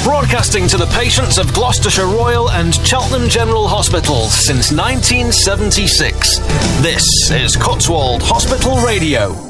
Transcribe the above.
broadcasting to the patients of Gloucestershire Royal and Cheltenham General Hospitals since 1976. This is Cotswold Hospital Radio.